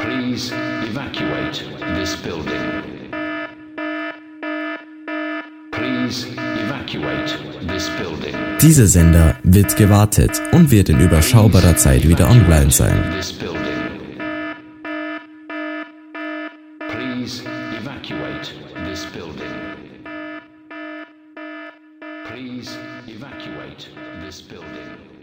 Please evacuate this building. Please evacuate this building. Dieser Sender wird gewartet und wird in überschaubarer Zeit wieder online sein. Please evacuate this building. Please evacuate this building.